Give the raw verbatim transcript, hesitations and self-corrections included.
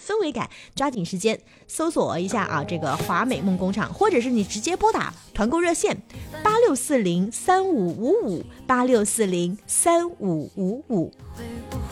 氛围感，抓紧时间搜索一下啊，这个华美梦工厂，或者是你直接拨打团购热线八六四零三五五五八六四零三五五五。